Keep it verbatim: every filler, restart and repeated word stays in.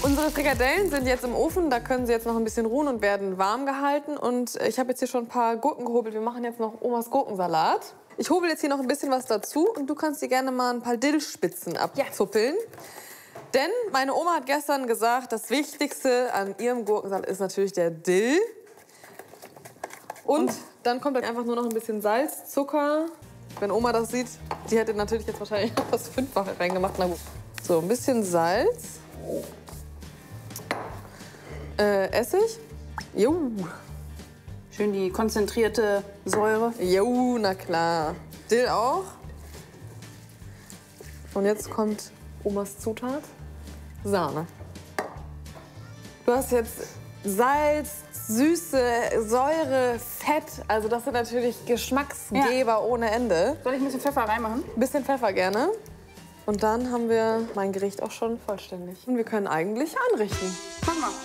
Unsere Frikadellen sind jetzt im Ofen, da können sie jetzt noch ein bisschen ruhen und werden warm gehalten. Und ich habe jetzt hier schon ein paar Gurken gehobelt. Wir machen jetzt noch Omas Gurkensalat. Ich hobel jetzt hier noch ein bisschen was dazu und du kannst dir gerne mal ein paar Dillspitzen abzuppeln. Ja. Denn meine Oma hat gestern gesagt, das Wichtigste an ihrem Gurkensalat ist natürlich der Dill. Und, und dann kommt dann einfach nur noch ein bisschen Salz, Zucker. Wenn Oma das sieht, die hätte natürlich jetzt wahrscheinlich noch das Fünffache reingemacht. Na gut. So, ein bisschen Salz. Äh, Essig. Jo. Schön die konzentrierte Säure. Jo, na klar. Dill auch. Und jetzt kommt Omas Zutat. Sahne. Du hast jetzt Salz, Süße, Säure, Fett. Also das sind natürlich Geschmacksgeber ja. ohne Ende. Soll ich ein bisschen Pfeffer reinmachen? Ein bisschen Pfeffer gerne. Und dann haben wir mein Gericht auch schon vollständig. Und wir können eigentlich anrichten. Mach mal.